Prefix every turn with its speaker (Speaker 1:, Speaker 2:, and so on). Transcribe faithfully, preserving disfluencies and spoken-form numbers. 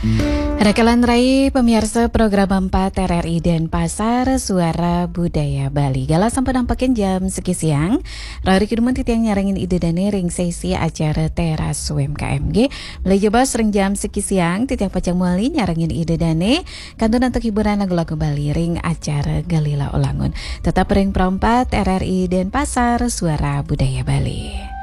Speaker 1: Rekalan Rai pemirsa program empat R R I Denpasar Suara Budaya Bali. Gala sampai nampakin jam seki siang. Rari kiduman titiang nyarangin ide dan ring sesi acara teras U M K M G. Mulai coba sering jam seki siang titiang pacang muali nyarangin ide dane. Kantun untuk hiburan lagu-lagu Bali ring acara Galila Ulangun. Tetap ring perempat R R I Denpasar Suara Budaya Bali.